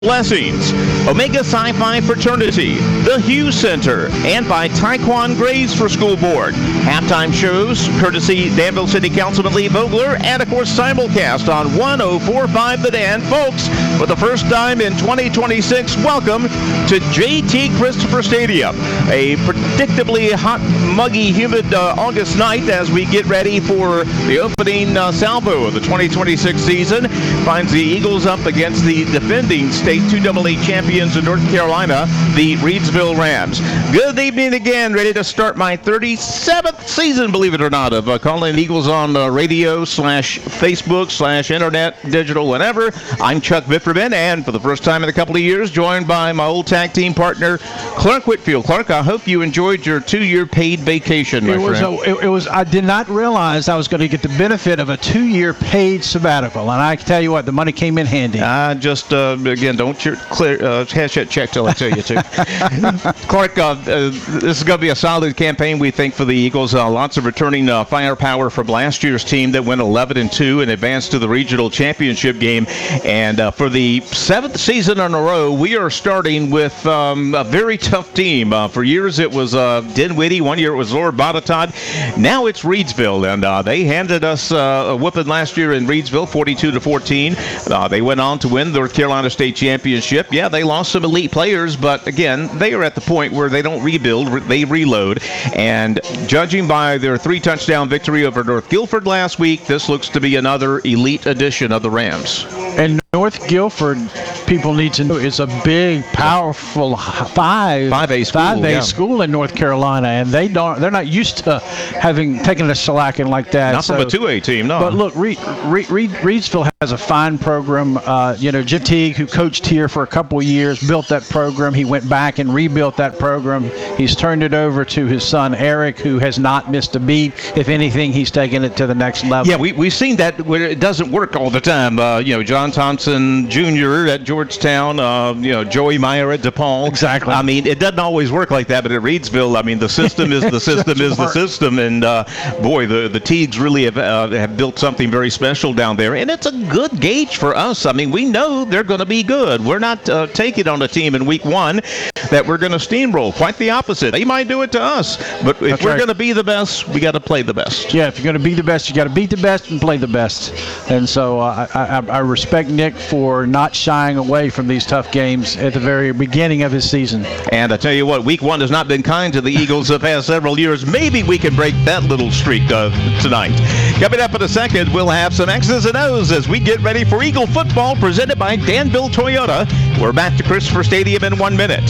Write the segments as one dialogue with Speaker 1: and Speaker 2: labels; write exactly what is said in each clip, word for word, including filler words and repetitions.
Speaker 1: Blessings, Omega Psi Phi Fraternity, the Hughes Center, and by Taekwon Graves for School Board. Halftime shows, courtesy Danville City Councilman Lee Vogler, and of course simulcast on one oh four point five The Dan. Folks, for the first time in twenty twenty-six, welcome to J T Christopher Stadium. A predictably hot, muggy, humid uh, August night as we get ready for the opening uh, salvo of the twenty twenty-six season. Finds the Eagles up against the defending state two A A champions in North Carolina, the Reidsville Rams. Good evening again. Ready to start my thirty-seventh season, believe it or not, of uh, calling Eagles on uh, radio slash Facebook slash internet, digital, whatever. I'm Chuck Vifferman, and for the first time in a couple of years, joined by my old tag team partner, Clark Whitfield. Clark, I hope you enjoyed your two-year paid vacation, my
Speaker 2: it was
Speaker 1: friend.
Speaker 2: A, it, it was. I did not realize I was going to get the benefit of a two-year paid sabbatical, and I can tell you what, the money came in handy.
Speaker 1: I just, uh, again, don't ch- clear, uh, cash that check till I tell you to. Clark, uh, uh, this is going to be a solid campaign, we think, for the Eagles. Uh, lots of returning uh, firepower from last year's team that went eleven and two and advanced to the regional championship game. And uh, for the seventh season in a row, we are starting with um, a very tough team. Uh, for years, it was uh, Dinwiddie. One year, it was Lord Botetourt. Now it's Reidsville, and uh, they handed us uh, a whooping last year in Reidsville, forty-two to fourteen. Uh, they went on to win the North Carolina State Championship. Yeah, they lost some elite players, but again, they are at the point where they don't rebuild, they reload. And judging by their three-touchdown victory over North Guilford last week, this looks to be another elite edition of the Rams.
Speaker 2: And North Guilford, people need to know, is a big, powerful five
Speaker 1: five A school,
Speaker 2: five A
Speaker 1: yeah.
Speaker 2: school in North Carolina, and they don't. They're not used to having taken a shellacking like that.
Speaker 1: Not
Speaker 2: so,
Speaker 1: from a two A team, no.
Speaker 2: But look, Reed, Reed, Reed, Reidsville has a fine program. Uh, you know, Jim Teague, who coached here for a couple of years, built that program. He went back and rebuilt that program. He's turned it over to his son Eric, who has not missed a beat. If anything, he's taken it to the next level.
Speaker 1: Yeah, we we've seen that where it doesn't work all the time. Uh, you know, John Thompson Junior at Georgetown, uh, you know, Joey Meyer at DePaul.
Speaker 2: Exactly.
Speaker 1: I mean, it doesn't always work like that, but at Reidsville, I mean, the system is the system is the system, and uh, boy, the the Teagues really have uh, have built something very special down there, and it's a good gauge for us. I mean, we know they're going to be good. We're not uh, taking on a team in week one that we're going to steamroll. Quite the opposite. They might do it to us, but if
Speaker 2: That's
Speaker 1: we're
Speaker 2: right.
Speaker 1: going to be the best, we got to play the best.
Speaker 2: Yeah, if you're going to be the best, you got to beat the best and play the best. And so uh, I, I, I respect Nick for not shying away from these tough games at the very beginning of his season.
Speaker 1: And I tell you what, week one has not been kind to the Eagles the past several years. Maybe we can break that little streak uh, tonight. Coming up in a second, we'll have some X's and O's as we get ready for Eagle football presented by Danville Toyota. We're back to Christopher Stadium in one minute.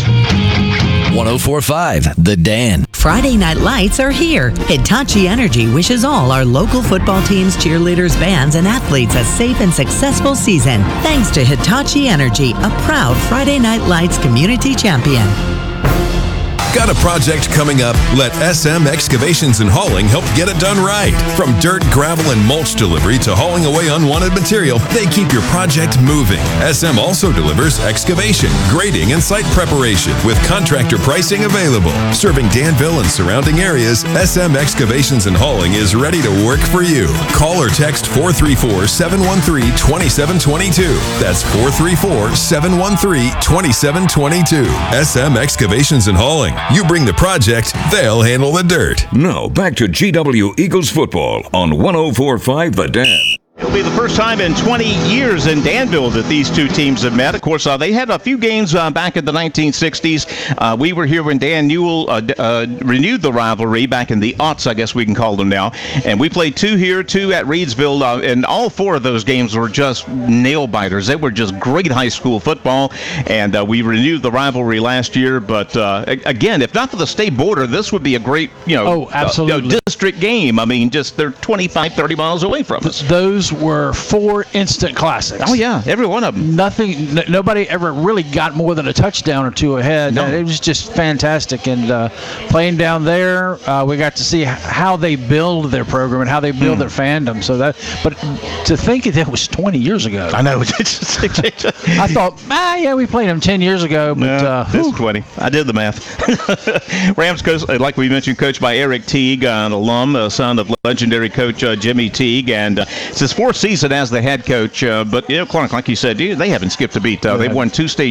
Speaker 3: one oh four point five The Dan.
Speaker 4: Friday Night Lights are here. Hitachi Energy wishes all our local football teams, cheerleaders, bands, and athletes a safe and successful season. Thanks to Hitachi Energy, a proud Friday Night Lights community champion.
Speaker 5: Got a project coming up? Let S M Excavations and Hauling help get it done right. From dirt, gravel, and mulch delivery to hauling away unwanted material, they keep your project moving. S M also delivers excavation, grading, and site preparation with contractor pricing available. Serving Danville and surrounding areas, S M Excavations and Hauling is ready to work for you. Call or text four three four, seven one three, two seven two two. That's four three four, seven one three, two seven two two. S M Excavations and Hauling. You bring the project, they'll handle the dirt.
Speaker 6: Now, back to G W Eagles football on one oh four point five The Dan.
Speaker 1: It'll be the first time in twenty years in Danville that these two teams have met. Of course, uh, they had a few games uh, back in the nineteen sixties. Uh, we were here when Dan Newell uh, uh, renewed the rivalry back in the aughts, I guess we can call them now. And we played two here, two at Reidsville, uh, and all four of those games were just nail-biters. They were just great high school football, and uh, we renewed the rivalry last year. But, uh, again, if not for the state border, this would be a great, you know,
Speaker 2: Oh, absolutely.
Speaker 1: uh, you know, district game. I mean, just they're twenty-five, thirty miles away from us.
Speaker 2: Those were four instant classics.
Speaker 1: Oh, yeah, every one of them.
Speaker 2: Nothing, n- nobody ever really got more than a touchdown or two ahead.
Speaker 1: No.
Speaker 2: Uh, It was just fantastic. And uh, playing down there, uh, we got to see h- how they build their program and how they build
Speaker 1: Hmm.
Speaker 2: their fandom. So that, but to think that was twenty years ago.
Speaker 1: I know.
Speaker 2: I thought, ah, yeah, we played them ten years ago, but
Speaker 1: Yeah,
Speaker 2: uh,
Speaker 1: it's
Speaker 2: whew.
Speaker 1: twenty. I did the math. Rams coach, like we mentioned, coached by Eric Teague, uh, a alum, uh, son of legendary coach uh, Jimmy Teague, and uh, it's his fourth season as the head coach. Uh, but, you know, Clark, like you said, they haven't skipped a beat. Uh, they've won two state